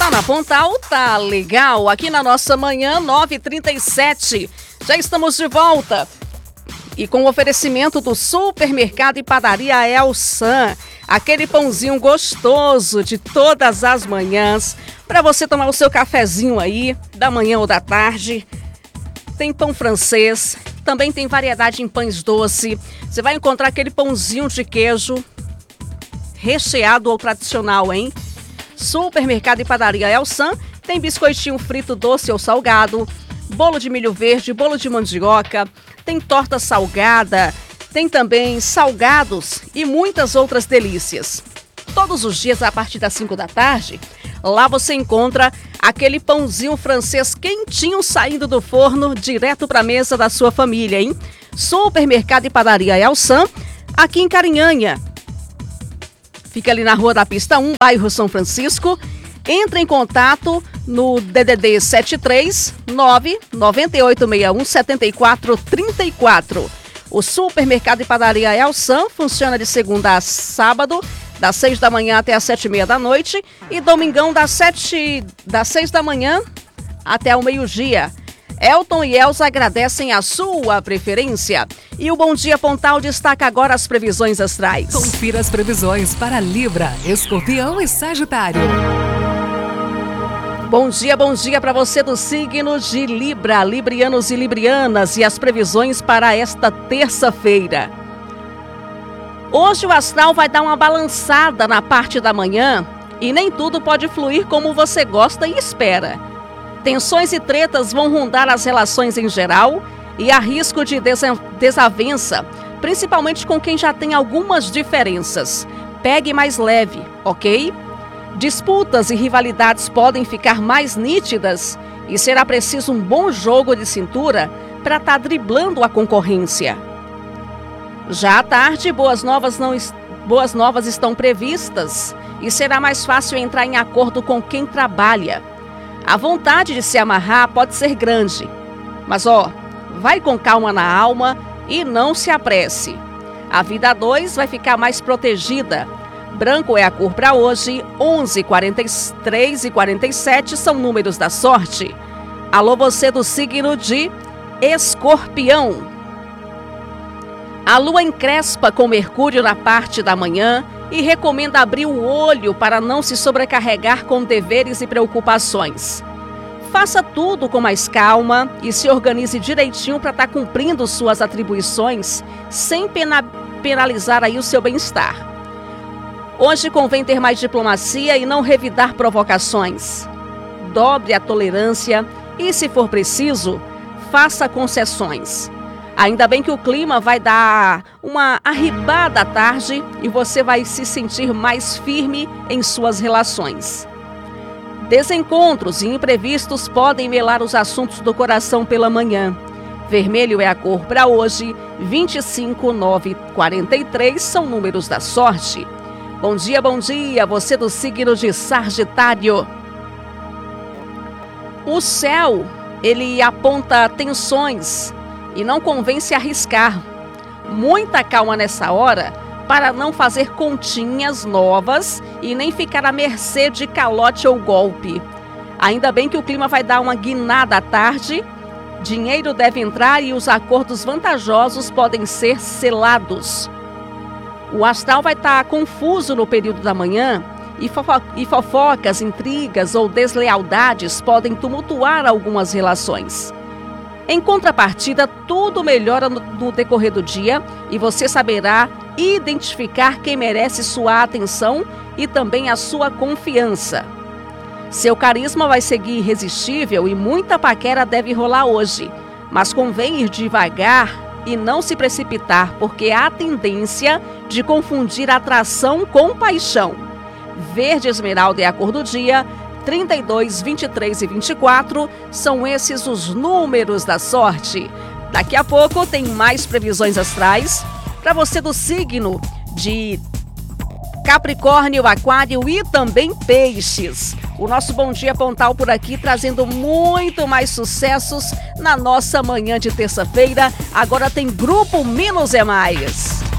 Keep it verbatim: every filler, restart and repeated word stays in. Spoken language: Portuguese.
Tá na Pontal, tá legal. Aqui na nossa manhã, nove e trinta e sete. Já estamos de volta. E com o oferecimento do Supermercado e Padaria Elsan. Aquele pãozinho gostoso de todas as manhãs. Para você tomar o seu cafezinho aí, da manhã ou da tarde. Tem pão francês. Também tem variedade em pães doce. Você vai encontrar aquele pãozinho de queijo recheado ou tradicional, hein? Supermercado e Padaria Elsan tem biscoitinho frito doce ou salgado, bolo de milho verde, bolo de mandioca, tem torta salgada, tem também salgados e muitas outras delícias. Todos os dias, a partir das cinco da tarde, lá você encontra aquele pãozinho francês quentinho saindo do forno direto para a mesa da sua família, hein? Supermercado e Padaria Elsan, aqui em Carinhanha. Fica ali na Rua da Pista um, bairro São Francisco. Entre em contato no D D D sete três nove nove oito seis um sete quatro três quatro. O Supermercado e Padaria Elsan funciona de segunda a sábado, das seis da manhã até as sete e meia da noite, e domingão das, sete, das seis da manhã até o meio-dia. Elton e Elza agradecem a sua preferência. E o Bom Dia Pontal destaca agora as previsões astrais. Confira as previsões para Libra, Escorpião e Sagitário. Bom dia, bom dia para você do signo de Libra, librianos e librianas, e as previsões para esta terça-feira. Hoje o astral vai dar uma balançada na parte da manhã e nem tudo pode fluir como você gosta e espera. Tensões e tretas vão rondar as relações em geral e há risco de desavença, principalmente com quem já tem algumas diferenças. Pegue mais leve, ok? Disputas e rivalidades podem ficar mais nítidas e será preciso um bom jogo de cintura para estar driblando a concorrência. Já à tarde, boas novas, não, boas novas estão previstas e será mais fácil entrar em acordo com quem trabalha. A vontade de se amarrar pode ser grande, mas ó, vai com calma na alma e não se apresse. A vida a dois vai ficar mais protegida. Branco é a cor para hoje, onze, quarenta e três e quarenta e sete são números da sorte. Alô, você do signo de Escorpião. A lua encrespa com Mercúrio na parte da manhã e recomenda abrir o olho para não se sobrecarregar com deveres e preocupações. Faça tudo com mais calma e se organize direitinho para estar cumprindo suas atribuições sem pena, penalizar aí o seu bem-estar. Hoje convém ter mais diplomacia e não revidar provocações. Dobre a tolerância e, se for preciso, faça concessões. Ainda bem que o clima vai dar uma arribada à tarde e você vai se sentir mais firme em suas relações. Desencontros e imprevistos podem melar os assuntos do coração pela manhã. Vermelho é a cor para hoje, vinte e cinco, nove, quarenta e três são números da sorte. Bom dia, bom dia, você do signo de Sagitário. O céu, ele aponta tensões e não convém se arriscar. Muita calma nessa hora para não fazer continhas novas e nem ficar à mercê de calote ou golpe. Ainda bem que o clima vai dar uma guinada à tarde, dinheiro deve entrar e os acordos vantajosos podem ser selados. O astral vai estar confuso no período da manhã e, fofo- e fofocas, intrigas ou deslealdades podem tumultuar algumas relações. Em contrapartida, tudo melhora no, no decorrer do dia e você saberá identificar quem merece sua atenção e também a sua confiança. Seu carisma vai seguir irresistível e muita paquera deve rolar hoje, mas convém ir devagar e não se precipitar, porque há a tendência de confundir atração com paixão. Verde esmeralda é a cor do dia, trinta e dois, vinte e três e vinte e quatro são esses os números da sorte. Daqui a pouco tem mais previsões astrais para você do signo de Capricórnio, Aquário e também Peixes. O nosso Bom Dia Pontal por aqui trazendo muito mais sucessos na nossa manhã de terça-feira. Agora tem Grupo Menos é Mais.